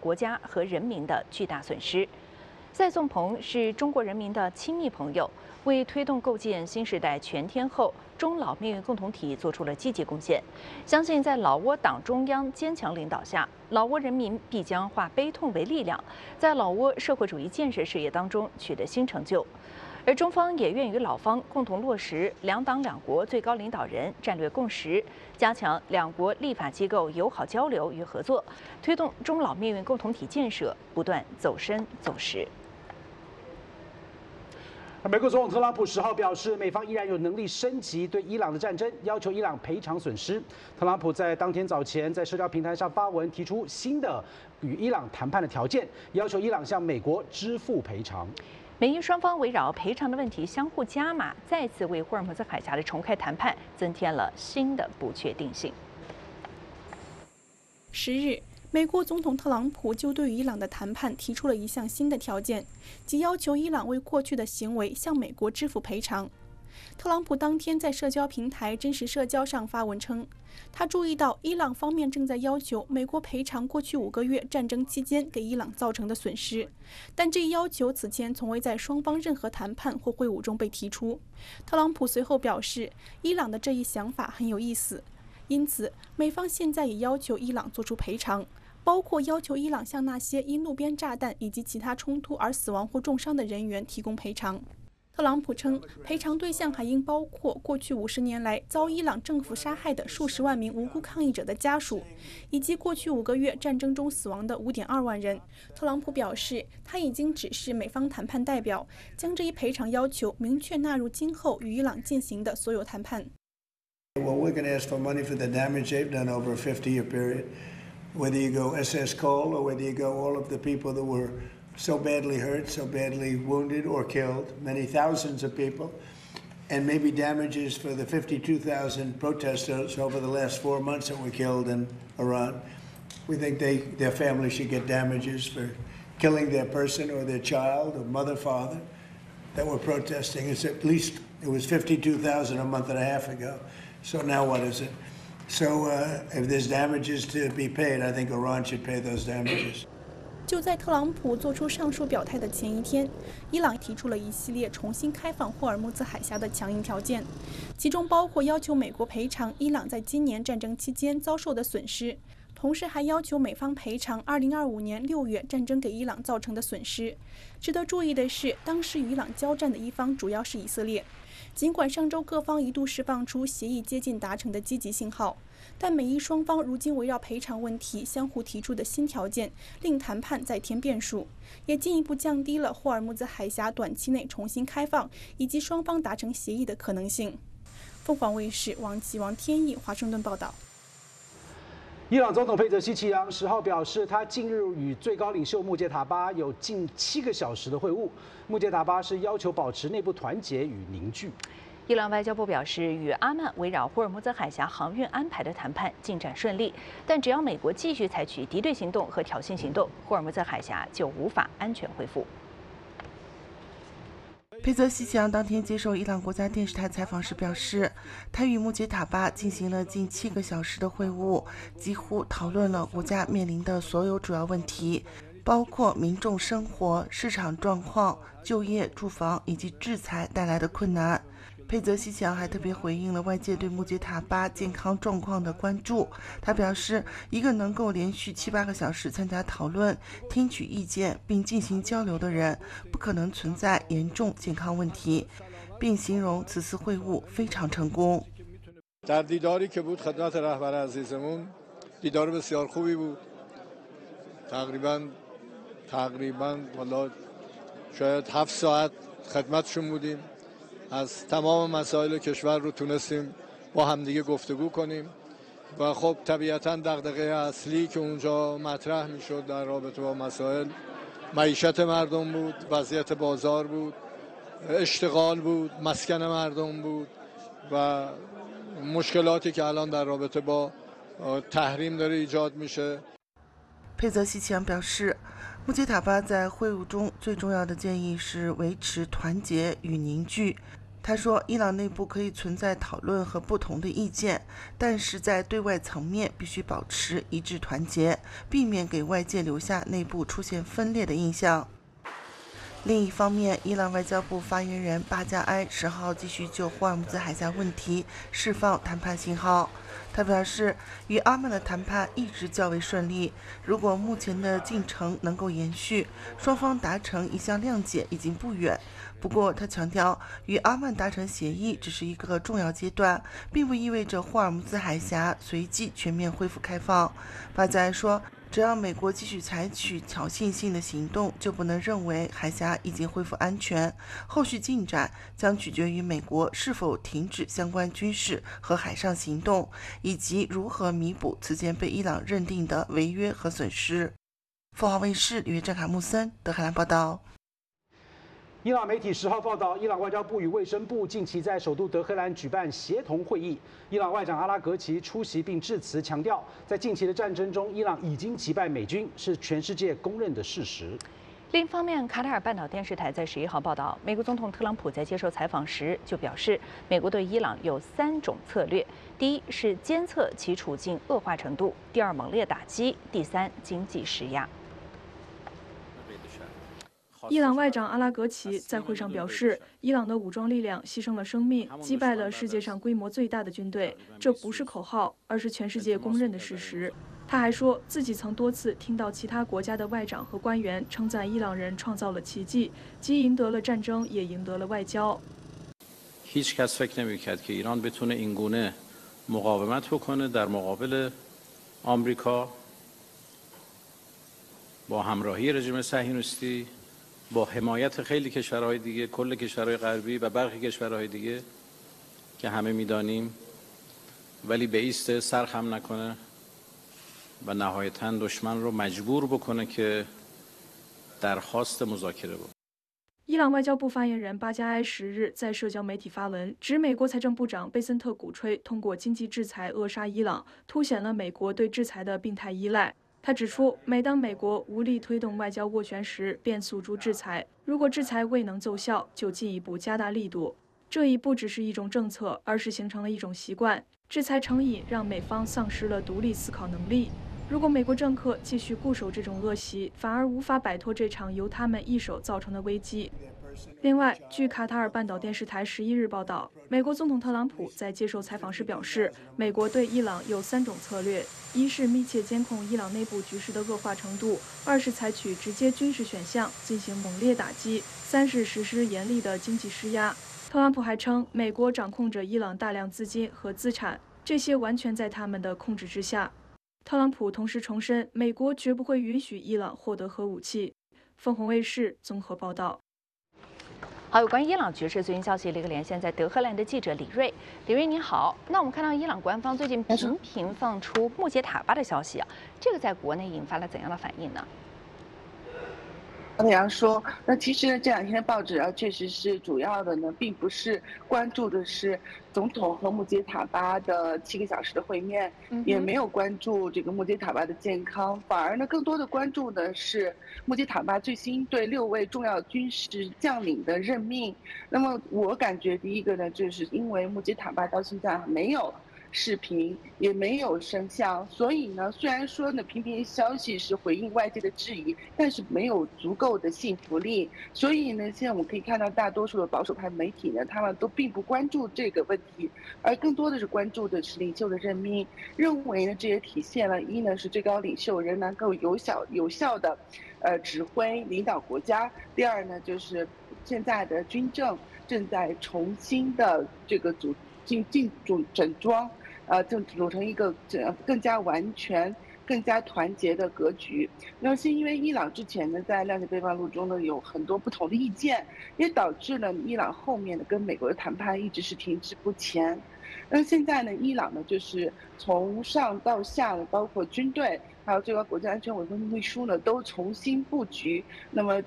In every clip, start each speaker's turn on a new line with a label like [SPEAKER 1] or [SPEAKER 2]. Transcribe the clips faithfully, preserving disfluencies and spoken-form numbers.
[SPEAKER 1] 国家和人民的巨大损失。蔡颂鹏是中国人民的亲密朋友，为推动构建新时代全天候中老命运共同体做出了积极贡献。相信在老挝党中央坚强领导下，老挝人民必将化悲痛为力量，在老挝社会主义建设事业当中取得新成就。而中方也愿与老方共同落实两党两国最高领导人战略共识，加强两国立法机构友好交流与合作，推动中老命运共同体建设不断走深走实。
[SPEAKER 2] 而美国总统特朗普十号表示，美方依然有能力升级对伊朗的战争，要求伊朗赔偿损失。特朗普在当天早前在社交平台上发文，提出新的与伊朗谈判的条件，要求伊朗向美国支付赔偿。
[SPEAKER 1] 美伊双方围绕赔偿的问题相互加码，再次为霍尔木兹海峡的重开谈判增添了新的不确定性。
[SPEAKER 3] 十日，美国总统特朗普就对于伊朗的谈判提出了一项新的条件，即要求伊朗为过去的行为向美国支付赔偿。特朗普当天在社交平台真实社交上发文称，他注意到伊朗方面正在要求美国赔偿过去五个月战争期间给伊朗造成的损失，但这一要求此前从未在双方任何谈判或会晤中被提出。特朗普随后表示，伊朗的这一想法很有意思，因此美方现在也要求伊朗做出赔偿，包括要求伊朗向那些因路边炸弹以及其他冲突而死亡或重伤的人员提供赔偿。特朗普称，赔偿对象还应包括过去五十年来遭伊朗政府杀害的数十万名无辜抗议者的家属，以及过去五个月战争中死亡的 五点二万人。特朗普表示，他已经指示美方谈判代表，将这一赔偿要求明确纳入今后与伊朗进行的所有谈判。
[SPEAKER 4] Well, we're going to ask for money for the damage they've done over a fifty-year period. Whether you go S S Cole or whether you go all of the people that were so badly hurt, so badly wounded or killed, many thousands of people, and maybe damages for the fifty-two thousand protesters over the last four months that were killed in Iran. We think they, their family should get damages for killing their person or their child or mother, father that were protesting. It's at least, it was fifty-two thousand a month and a half ago. So now what is it? So uh, if there's damages to be paid, I think Iran should pay those damages.
[SPEAKER 3] 就在特朗普做出上述表态的前一天，伊朗提出了一系列重新开放霍尔木兹海峡的强硬条件，其中包括要求美国赔偿伊朗在今年战争期间遭受的损失，同时还要求美方赔偿二零二五年六月战争给伊朗造成的损失。值得注意的是，当时与伊朗交战的一方主要是以色列。尽管上周各方一度释放出协议接近达成的积极信号，但美伊双方如今围绕赔偿问题相互提出的新条件，令谈判再添变数，也进一步降低了霍尔木兹海峡短期内重新开放以及双方达成协议的可能性。凤凰卫视王琦、王天翼华盛顿报道。
[SPEAKER 2] 伊朗总统佩泽西奇扬十号表示，他近日与最高领袖穆杰塔巴有近七个小时的会晤。穆杰塔巴是要求保持内部团结与凝聚。
[SPEAKER 1] 伊朗外交部表示，与阿曼围绕霍尔木兹海峡航运安排的谈判进展顺利，但只要美国继续采取敌对行动和挑衅行动，霍尔木兹海峡就无法安全恢复。
[SPEAKER 5] 佩泽西奇扬当天接受伊朗国家电视台采访时表示，他与穆杰塔巴进行了近七个小时的会晤，几乎讨论了国家面临的所有主要问题，包括民众生活、市场状况、就业、住房以及制裁带来的困难。佩泽西奇扬还特别回应了外界对穆杰塔巴健康状况的关注。他表示，一个能够连续七八个小时参加讨论、听取意见并进行交流的人，不可能存在严重健康问题，并形容此次会晤非常成功。
[SPEAKER 6] در دیداری که بود خدمت رهبر عزیزمون دیدار بسیار خوبی بود. تقریبا تقریبا والا شاید هفت ساعت خدمتشون بودیم. از تمام مسائل کشور رو تونستیم با همدیگه گفتگو کنیم و خب طبیعتاً دغدغه اصلی که اونجا مطرح میشد در رابطه با مسائل معیشت مردم بود، وضعیت بازار بود، اشتغال بود، مسکن مردم بود و مشکلاتی که الان در رابطه با تحریم داره ایجاد میشه。
[SPEAKER 5] 佩泽西奇扬表示，穆杰塔巴在会晤中最重要的建议是维持团结与凝聚。 他说，伊朗内部可以存在讨论和不同的意见，但是在对外层面必须保持一致团结，避免给外界留下内部出现分裂的印象。另一方面，伊朗外交部发言人巴加埃十号继续就霍尔木兹海峡问题释放谈判信号。他表示，与阿曼的谈判一直较为顺利，如果目前的进程能够延续，双方达成一项谅解已经不远。不过，他强调，与阿曼达成协议只是一个重要阶段，并不意味着霍尔木兹海峡随即全面恢复开放。巴加埃说，只要美国继续采取挑衅性的行动，就不能认为海峡已经恢复安全。后续进展将取决于美国是否停止相关军事和海上行动，以及如何弥补此前被伊朗认定的违约和损失。凤凰卫视里约郑卡穆森德黑兰报道。
[SPEAKER 2] 伊朗媒体十号报道，伊朗外交部与卫生部近期在首都德黑兰举办协同会议。伊朗外长阿拉格齐出席并致辞，强调在近期的战争中，伊朗已经击败美军，是全世界公认的事实。
[SPEAKER 1] 另一方面，卡塔尔半岛电视台在十一号报道，美国总统特朗普在接受采访时就表示，美国对伊朗有三种策略：第一是监测其处境恶化程度；第二，猛烈打击；第三，经济施压。
[SPEAKER 3] 伊朗外长阿拉格齐在会上表示，伊朗的武装力量牺牲了生命，击败了世界上规模最大的军队，这不是口号，而是全世界公认的事实。他还说自己曾多次听到其他国家的外长和官员称赞伊朗人创造了奇迹，既赢得了战争，也赢得了外交。
[SPEAKER 7] هیچ کس فکر نمی‌کرد که ایران بتونه این گونه مقاومت بکنه در مقابل آمریکا با همراهی رژیم صهیونیستی با حمایت خیلی کشورهای دیگه کل کشورهای غربی و برخی کشورهای دیگه که همه می‌دانیم ولی به ایست سر خم نکنه و نهایتاً دشمن رو مجبور بکنه که درخواست مذاکره بکنه。
[SPEAKER 3] 伊朗外交部发言人巴加埃十日在社交媒体发文，指美国财政部长贝森特鼓吹通过经济制裁扼杀伊朗，凸显了美国对制裁的病态依赖。他指出，每当美国无力推动外交斡旋时，便诉诸制裁；如果制裁未能奏效，就进一步加大力度。这已不只是一种政策，而是形成了一种习惯。制裁成瘾，让美方丧失了独立思考能力。如果美国政客继续固守这种恶习，反而无法摆脱这场由他们一手造成的危机。另外，据卡塔尔半岛电视台十一日报道，美国总统特朗普在接受采访时表示，美国对伊朗有三种策略：一是密切监控伊朗内部局势的恶化程度；二是采取直接军事选项进行猛烈打击；三是实施严厉的经济施压。特朗普还称，美国掌控着伊朗大量资金和资产，这些完全在他们的控制之下。特朗普同时重申，美国绝不会允许伊朗获得核武器。凤凰卫视综合报道。
[SPEAKER 1] 好，有关伊朗局势最新消息，立刻连线在德黑兰的记者李锐。李锐，你好。那我们看到伊朗官方最近频频放出穆杰塔巴的消息啊，这个在国内引发了怎样的反应呢？
[SPEAKER 8] 那样说，那其实这两天的报纸啊，确实是主要的呢，并不是关注的是总统和穆杰塔巴的七个小时的会面，嗯、也没有关注这个穆杰塔巴的健康，反而呢，更多的关注的是穆杰塔巴最新对六位重要军事将领的任命。那么我感觉第一个呢，就是因为穆杰塔巴到现在没有视频，也没有声像，所以呢，虽然说呢，频频消息是回应外界的质疑，但是没有足够的信服力。所以呢，现在我们可以看到，大多数的保守派媒体呢，他们都并不关注这个问题，而更多的是关注的是领袖的任命，认为呢，这也体现了一呢是最高领袖仍能够有效有效的，呃，指挥领导国家；第二呢，就是现在的军政正在重新的这个组进进组整装。呃，就组成一个更加完全、更加团结的格局。那是因为伊朗之前呢，在谅解备忘录中呢有很多不同的意见，也导致了伊朗后面的跟美国的谈判一直是停滞不前。那现在呢，伊朗呢就是从上到下呢，包括军队，还有最高国家安全委员会秘书呢，都重新布局。那么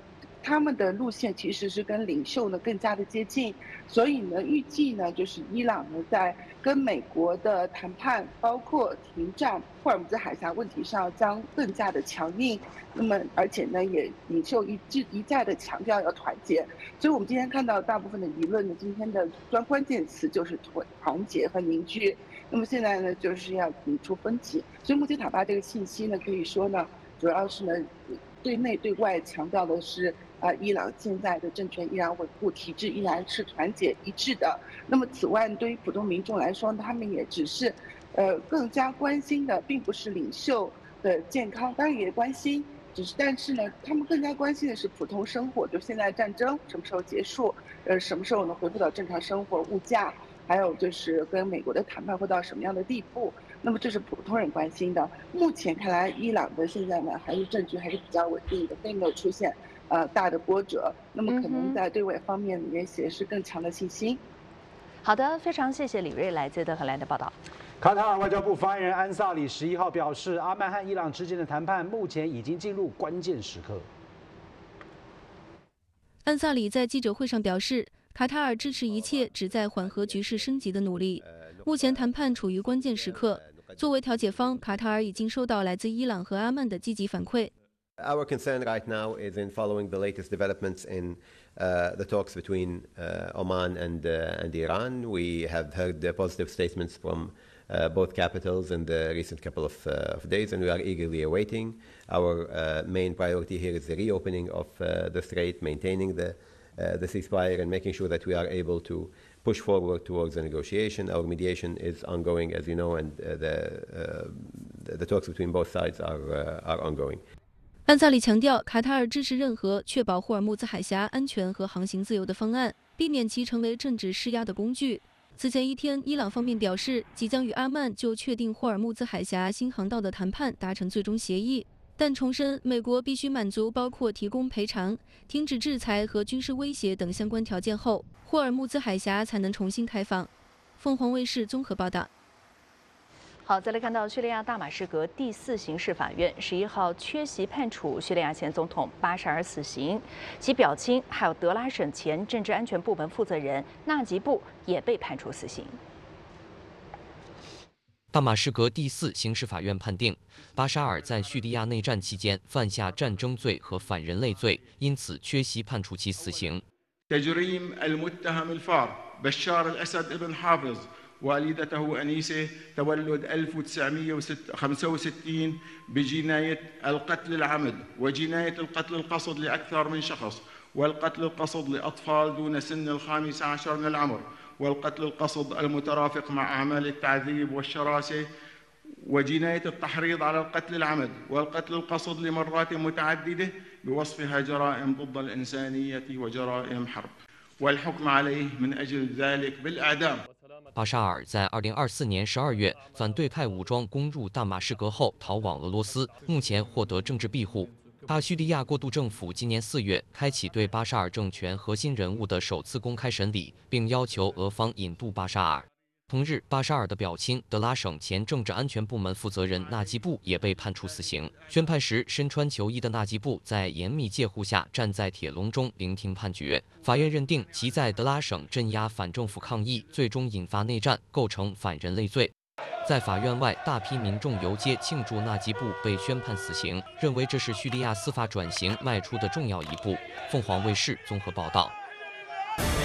[SPEAKER 8] 他们的路线其实是跟领袖呢更加的接近，所以呢，预计呢就是伊朗呢在跟美国的谈判，包括停战霍尔木兹海峡问题上将更加的强硬。那么，而且呢，也领袖一致一再的强调要团结。所以我们今天看到大部分的舆论呢，今天的关关键词就是团团结和凝聚。那么现在呢，就是要引出分歧。所以穆杰塔巴这个信息呢，可以说呢，主要是呢，对内对外强调的是。啊，伊朗现在的政权依然稳固，体制依然是团结一致的。那么，此外，对于普通民众来说，他们也只是，呃，更加关心的并不是领袖的健康，当然也关心，只是但是呢，他们更加关心的是普通生活，就现在战争什么时候结束，呃，什么时候能恢复到正常生活，物价，还有就是跟美国的谈判会到什么样的地步。那么这是普通人关心的。目前看来，伊朗的现在呢，还是政局还是比较稳定的，并没有出现。呃，大的波折，那么可能在对外方面也显示更强的信心。
[SPEAKER 1] 好的，非常谢谢李瑞来自德黑兰的报道。
[SPEAKER 2] 卡塔尔外交部发言人安萨里十一号表示，阿曼和伊朗之间的谈判目前已经进入关键时刻。
[SPEAKER 9] 安萨里在记者会上表示，卡塔尔支持一切旨在缓和局势升级的努力。目前谈判处于关键时刻，作为调解方，卡塔尔已经收到来自伊朗和阿曼的积极反馈。
[SPEAKER 10] Our concern right now is in following the latest developments in uh, the talks between uh, Oman and, uh, and Iran. We have heard the positive statements from uh, both capitals in the recent couple of, uh, of days, and we are eagerly awaiting. Our uh, main priority here is the reopening of uh, the strait, maintaining the, uh, the ceasefire, and making sure that we are able to push forward towards a negotiation. Our mediation is ongoing, as you know, and uh, the, uh, the, the talks between both sides are, uh, are ongoing.
[SPEAKER 9] 安萨里强调，卡塔尔支持任何确保霍尔木兹海峡安全和航行自由的方案，避免其成为政治施压的工具。此前一天，伊朗方面表示，即将与阿曼就确定霍尔木兹海峡新航道的谈判达成最终协议，但重申美国必须满足包括提供赔偿、停止制裁和军事威胁等相关条件后，霍尔木兹海峡才能重新开放。凤凰卫视综合报道。
[SPEAKER 1] 好，再来看到叙利亚大马士革第四刑事法院十一号缺席判处叙利亚前总统巴沙尔死刑，其表亲还有德拉省前政治安全部门负责人纳吉布也被判处死刑。
[SPEAKER 11] 大马士革第四刑事法院判定，巴沙尔在叙利亚内战期间犯下战争罪和反人类罪，因此缺席判处其死刑。
[SPEAKER 12] والدته أنيسة تولد ألف وتسعمئة وخمسة وستين بجناية القتل العمد وجناية القتل القصد لأكثر من شخص والقتل القصد لأطفال دون سن الخامس عشر من العمر والقتل القصد المترافق مع أعمال التعذيب والشراسة وجناية التحريض على القتل العمد والقتل القصد لمرات متعددة بوصفها جرائم ضد الإنسانية وجرائم حرب والحكم عليه من أجل ذلك بالإعدام。
[SPEAKER 11] 巴沙尔在二零二四年十二月反对派武装攻入大马士革后逃往俄罗斯，目前获得政治庇护。他叙利亚过渡政府今年四月开启对巴沙尔政权核心人物的首次公开审理，并要求俄方引渡巴沙尔。同日，巴沙尔的表亲德拉省前政治安全部门负责人纳吉布也被判处死刑。宣判时，身穿球衣的纳吉布在严密戒护下站在铁笼中聆听判决。法院认定其在德拉省镇压反政府抗议，最终引发内战，构成反人类罪。在法院外，大批民众游街庆祝纳吉布被宣判死刑，认为这是叙利亚司法转型迈出的重要一步。凤凰卫视综合报道。